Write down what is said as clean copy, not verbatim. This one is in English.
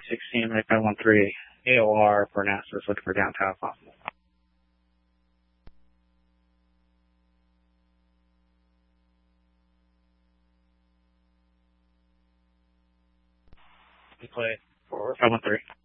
16, 513 AOR for NASA, looking for downtown if possible. Play for 513.